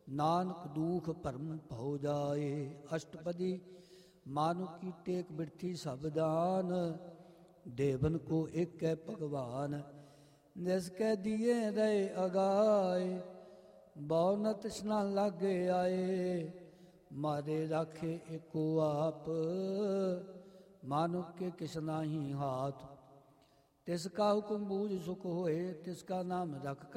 ਨਾਨਕ ਦੂਖ ਭਰਮ ਭਉ ਜਾਏ। ਅਸ਼ਟਪਦੀ ਮਾਨੁ ਕੀ ਟੇਕ ਬਿਰਥੀ ਸਭ ਦਾਨ, ਦੇਵਨ ਕੋ ਏਕ ਹੈ ਭਗਵਾਨ, ਜਿਸ ਕੈ ਦੀਏ ਰਹੇ ਅਗਾਏ। ਬਹੁ ਨ ਤ੍ਰਿਸ਼ਨਾ ਲਾਗੇ ਆਏ, ਮਾਰੇ ਰਾਖੇ ਏਕੋ ਆਪ, ਮਾਨੁਖ ਕੇ ਕਿਸ ਨਾਹੀ ਹਾਥ। ਤਿਸ ਕਾ ਹੁਕਮ ਬੂਝ ਸੁਖ ਹੋਏ, ਤਿਸ ਕਾ ਨਾਮ ਰਖ